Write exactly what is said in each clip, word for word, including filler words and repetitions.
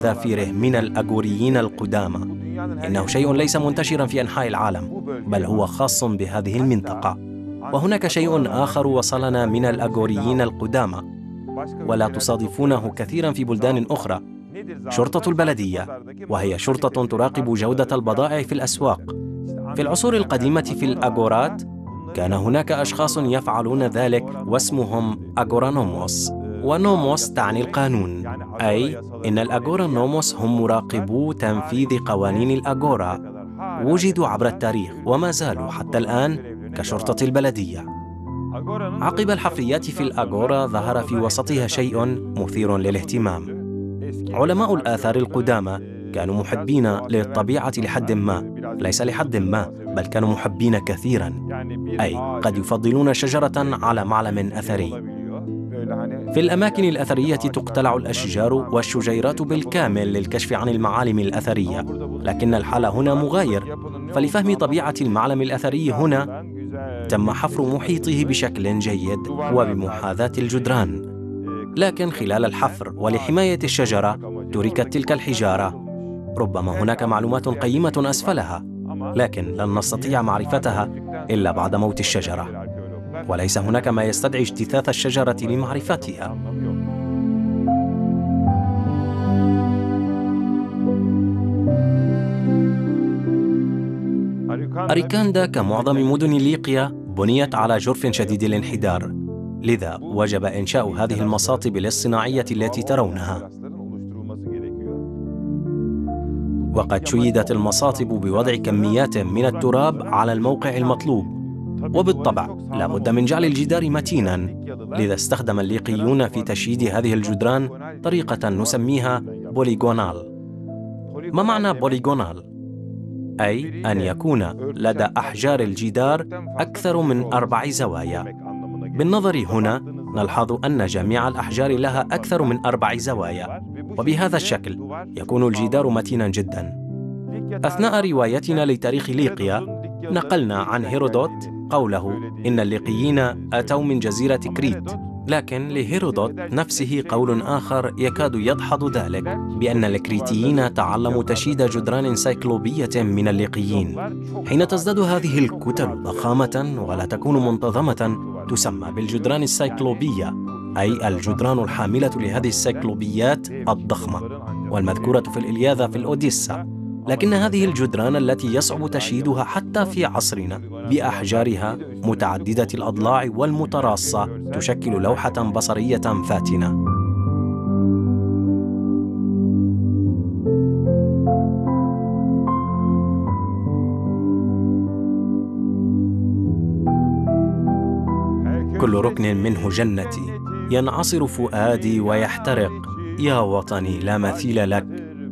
حذافيره من الأغوريين القدامى. إنه شيء ليس منتشرا في أنحاء العالم، بل هو خاص بهذه المنطقة. وهناك شيء آخر وصلنا من الأغوريين القدامى ولا تصادفونه كثيرا في بلدان أخرى: شرطة البلدية، وهي شرطة تراقب جودة البضائع في الأسواق. في العصور القديمة في الأغورات كان هناك أشخاص يفعلون ذلك واسمهم أغورانوموس، ونوموس تعني القانون، أي إن الأغورانوموس هم مراقبو تنفيذ قوانين الأغورا. وجدوا عبر التاريخ وما زالوا حتى الآن كشرطة البلدية. عقب الحفريات في الأغورا ظهر في وسطها شيء مثير للاهتمام. علماء الآثار القدامى كانوا محبين للطبيعة لحد ما، ليس لحد ما بل كانوا محبين كثيرا، أي قد يفضلون شجرة على معلم أثري. في الأماكن الأثرية تقتلع الأشجار والشجيرات بالكامل للكشف عن المعالم الأثرية، لكن الحال هنا مغاير. فلفهم طبيعة المعلم الأثري هنا تم حفر محيطه بشكل جيد وبمحاذاة الجدران، لكن خلال الحفر ولحماية الشجرة تركت تلك الحجارة. ربما هناك معلومات قيمة أسفلها، لكن لن نستطيع معرفتها إلا بعد موت الشجرة، وليس هناك ما يستدعي اجتثاث الشجرة لمعرفتها. أريكاندا كمعظم مدن ليقيا بنيت على جرف شديد الانحدار، لذا وجب إنشاء هذه المصاطب الاصطناعية التي ترونها. وقد شيدت المصاطب بوضع كميات من التراب على الموقع المطلوب، وبالطبع لا بد من جعل الجدار متينا، لذا استخدم الليقيون في تشييد هذه الجدران طريقة نسميها بوليغونال. ما معنى بوليغونال؟ أي أن يكون لدى أحجار الجدار أكثر من أربع زوايا. بالنظر هنا نلحظ أن جميع الأحجار لها أكثر من أربع زوايا، وبهذا الشكل يكون الجدار متينا جدا. أثناء روايتنا لتاريخ ليقيا نقلنا عن هيرودوت قوله إن الليقيين أتوا من جزيرة كريت، لكن لهيرودوت نفسه قول آخر يكاد يدحض ذلك، بأن الكريتيين تعلموا تشييد جدران سيكلوبية من الليقيين. حين تزداد هذه الكتل ضخامة ولا تكون منتظمة تسمى بالجدران السيكلوبية، أي الجدران الحاملة لهذه السيكلوبيات الضخمة والمذكورة في الإلياذة في الأوديسا. لكن هذه الجدران التي يصعب تشييدها حتى في عصرنا بأحجارها متعددة الأضلاع والمتراصة تشكل لوحة بصرية فاتنة. كل ركن منه جنتي، ينعصر فؤادي ويحترق، يا وطني لا مثيل لك.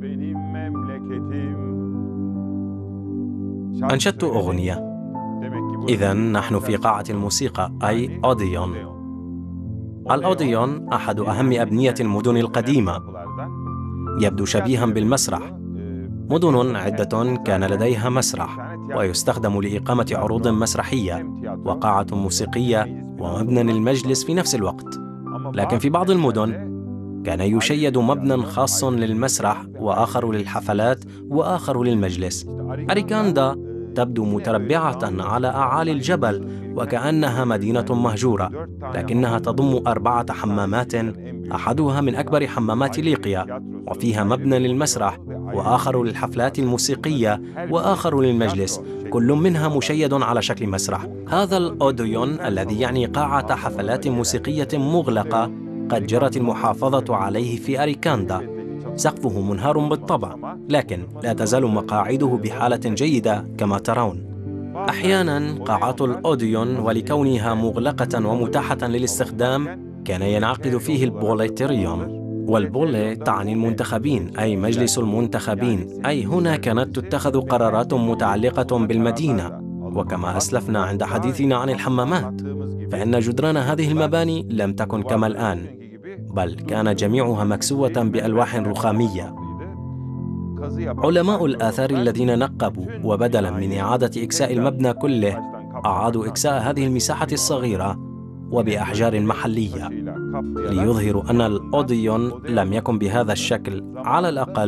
أنشدت أغنية. إذن نحن في قاعة الموسيقى، أي أوديون. الأوديون أحد أهم أبنية المدن القديمة، يبدو شبيها بالمسرح. مدن عدة كان لديها مسرح ويستخدم لإقامة عروض مسرحية، وقاعة موسيقية، ومبنى للمجلس في نفس الوقت. لكن في بعض المدن كان يشيد مبنى خاص للمسرح وآخر للحفلات وآخر للمجلس. أريكاندا تبدو متربعة على أعالي الجبل وكأنها مدينة مهجورة، لكنها تضم أربعة حمامات، أحدها من أكبر حمامات ليقيا، وفيها مبنى للمسرح وآخر للحفلات الموسيقية وآخر للمجلس، كل منها مشيد على شكل مسرح. هذا الأوديون الذي يعني قاعة حفلات موسيقية مغلقة قد جرت المحافظة عليه في أريكاندا. سقفه منهار بالطبع، لكن لا تزال مقاعده بحالة جيدة كما ترون. أحيانا قاعات الأوديون ولكونها مغلقة ومتاحة للاستخدام كان ينعقد فيه البوليتريون، والبولي تعني المنتخبين، أي مجلس المنتخبين، أي هنا كانت تتخذ قرارات متعلقة بالمدينة. وكما أسلفنا عند حديثنا عن الحمامات، فإن جدران هذه المباني لم تكن كما الآن، بل كان جميعها مكسوة بألواح رخامية. علماء الآثار الذين نقبوا وبدلا من إعادة إكساء المبنى كله أعادوا إكساء هذه المساحة الصغيرة وبأحجار محلية. ليظهروا أن الأوديون لم يكن بهذا الشكل على الأقل